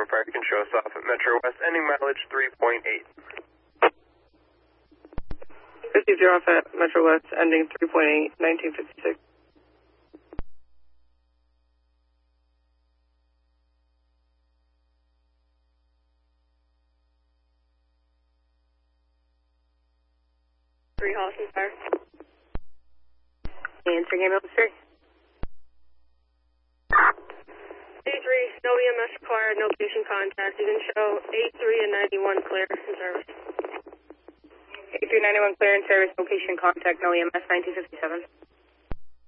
Fire, you can show us off at Metro West, ending mileage 3.8. 50 off at Metro West, ending 3.8, 1956. Holliston Fire. Answering ambulance 3. A3, no EMS required, no patient contact. You can show A3 and 91 clear in service. A391 clear in service, no patient contact, no EMS, 1957.